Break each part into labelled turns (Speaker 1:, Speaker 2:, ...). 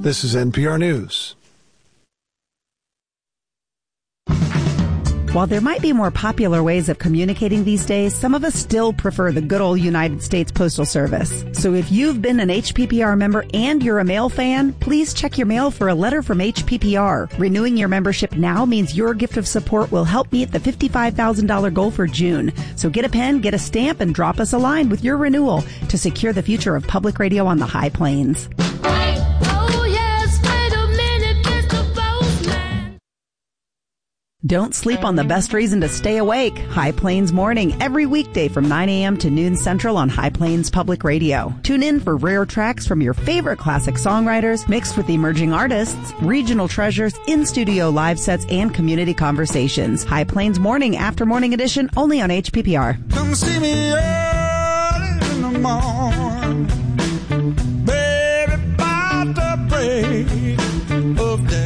Speaker 1: This is NPR News.
Speaker 2: While there might be more popular ways of communicating these days, some of us still prefer the good old United States Postal Service. So if you've been an HPPR member and you're a mail fan, please check your mail for a letter from HPPR. Renewing your membership now means your gift of support will help meet the $55,000 goal for June. So get a pen, get a stamp, and drop us a line with your renewal to secure the future of public radio on the High Plains. Don't sleep on the best reason to stay awake. High Plains Morning, every weekday from 9 a.m. to noon Central on High Plains Public Radio. Tune in for rare tracks from your favorite classic songwriters, mixed with emerging artists, regional treasures, in-studio live sets, and community conversations. High Plains Morning, after morning edition, only on HPPR.
Speaker 3: Come see me early in the morning, baby, about the break of day.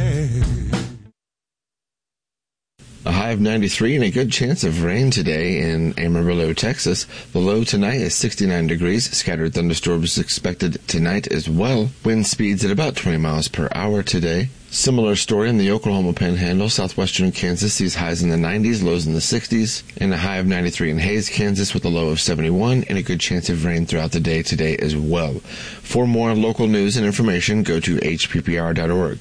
Speaker 4: A high of 93 and a good chance of rain today in Amarillo, Texas. The low tonight is 69 degrees. Scattered thunderstorms expected tonight as well. Wind speeds at about 20 miles per hour today. Similar story in the Oklahoma Panhandle. Southwestern Kansas sees highs in the 90s, lows in the 60s, and a high of 93 in Hays, Kansas, with a low of 71 and a good chance of rain throughout the day today as well. For more local news and information, go to hppr.org.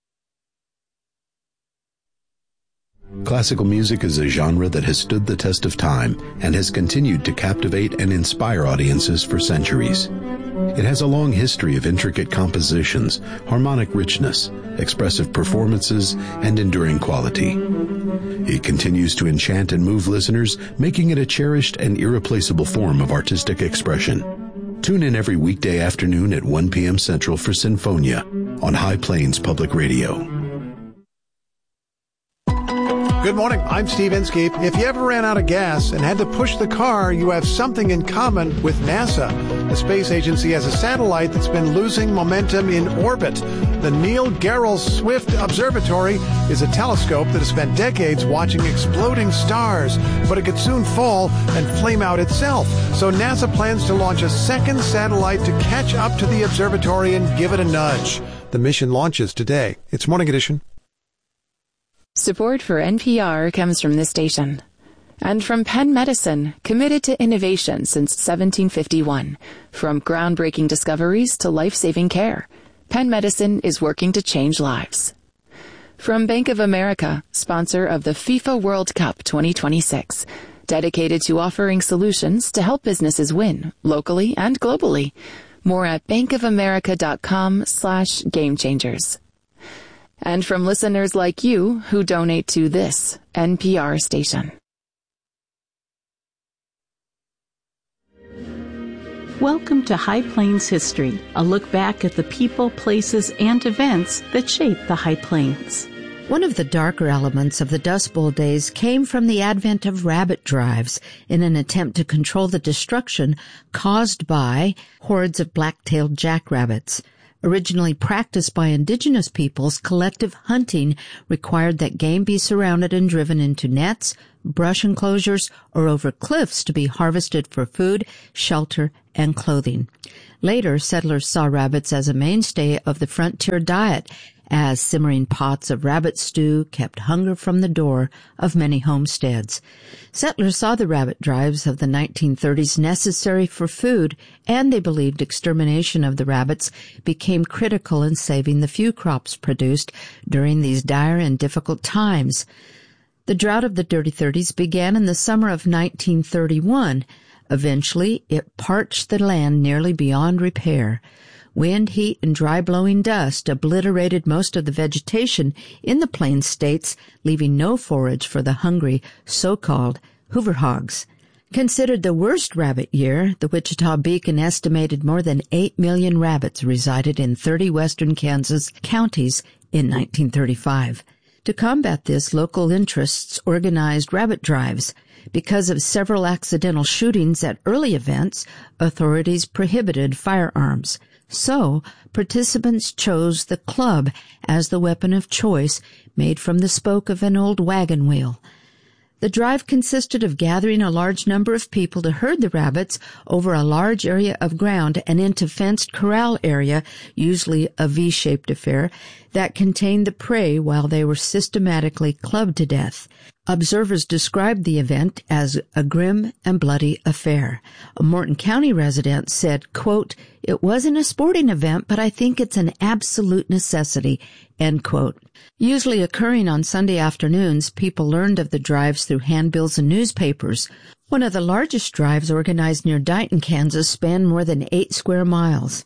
Speaker 5: Classical music is a genre that has stood the test of time and has continued to captivate and inspire audiences for centuries. It has a long history of intricate compositions, harmonic richness, expressive performances, and enduring quality. It continues to enchant and move listeners, making it a cherished and irreplaceable form of artistic expression. Tune in every weekday afternoon at 1 p.m. Central for Sinfonia on High Plains Public Radio.
Speaker 1: Good morning, I'm Steve Inskeep. If you ever ran out of gas and had to push the car, you have something in common with NASA. The space agency has a satellite that's been losing momentum in orbit. The Neil Gehrels Swift Observatory is a telescope that has spent decades watching exploding stars, but it could soon fall and flame out itself. So NASA plans to launch a second satellite to catch up to the observatory and give it a nudge. The mission launches today. It's Morning Edition.
Speaker 6: Support for NPR comes from this station and from Penn Medicine, committed to innovation since 1751. From groundbreaking discoveries to life-saving care, Penn Medicine is working to change lives. From Bank of America, sponsor of the FIFA World Cup 2026, dedicated to offering solutions to help businesses win locally and globally. More at bankofamerica.com/gamechangers. And from listeners like you who donate to this NPR station.
Speaker 7: Welcome to High Plains History, a look back at the people, places, and events that shape the High Plains.
Speaker 8: One of the darker elements of the Dust Bowl days came from the advent of rabbit drives in an attempt to control the destruction caused by hordes of black-tailed jackrabbits. Originally practiced by indigenous peoples, collective hunting required that game be surrounded and driven into nets, brush enclosures, or over cliffs to be harvested for food, shelter, and clothing. Later, settlers saw rabbits as a mainstay of the frontier diet, as simmering pots of rabbit stew kept hunger from the door of many homesteads. Settlers saw the rabbit drives of the 1930s necessary for food, and they believed extermination of the rabbits became critical in saving the few crops produced during these dire and difficult times. The drought of the Dirty 30s began in the summer of 1931. Eventually, it parched the land nearly beyond repair. Wind, heat, and dry-blowing dust obliterated most of the vegetation in the Plains states, leaving no forage for the hungry, so-called Hoover hogs. Considered the worst rabbit year, the Wichita Beacon estimated more than 8 million rabbits resided in 30 western Kansas counties in 1935. To combat this, local interests organized rabbit drives. Because of several accidental shootings at early events, authorities prohibited firearms. So, participants chose the club as the weapon of choice, made from the spoke of an old wagon wheel. The drive consisted of gathering a large number of people to herd the rabbits over a large area of ground and into fenced corral area, usually a V-shaped affair, that contained the prey while they were systematically clubbed to death. Observers described the event as a grim and bloody affair. A Morton County resident said, quote, "It wasn't a sporting event, but I think it's an absolute necessity," end quote. Usually occurring on Sunday afternoons, people learned of the drives through handbills and newspapers. One of the largest drives organized near Dighton, Kansas, spanned more than 8 square miles.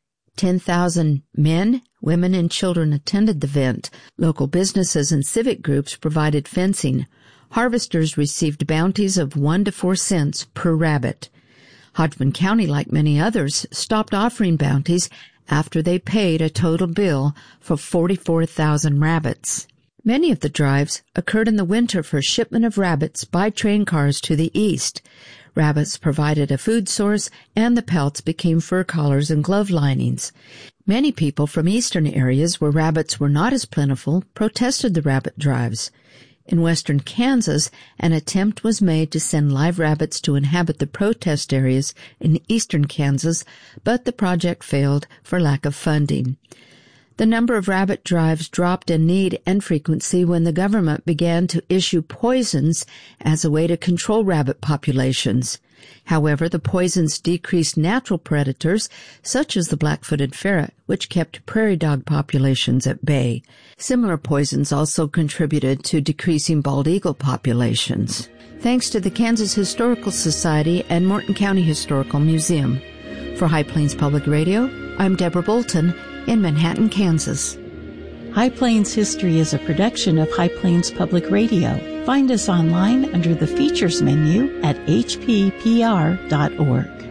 Speaker 8: 10,000 men, women, and children attended the event. Local businesses and civic groups provided fencing. Harvesters received bounties of 1 to 4 cents per rabbit. Hodgman County, like many others, stopped offering bounties after they paid a total bill for 44,000 rabbits. Many of the drives occurred in the winter for shipment of rabbits by train cars to the east. Rabbits provided a food source, and the pelts became fur collars and glove linings. Many people from eastern areas where rabbits were not as plentiful protested the rabbit drives. In western Kansas, an attempt was made to send live rabbits to inhabit the protest areas in eastern Kansas, but the project failed for lack of funding. The number of rabbit drives dropped in need and frequency when the government began to issue poisons as a way to control rabbit populations. However, the poisons decreased natural predators, such as the black-footed ferret, which kept prairie dog populations at bay. Similar poisons also contributed to decreasing bald eagle populations. Thanks to the Kansas Historical Society and Morton County Historical Museum. For High Plains Public Radio, I'm Deborah Bolton in Manhattan, Kansas.
Speaker 7: High Plains History is a production of High Plains Public Radio. Find us online under the Features menu at hppr.org.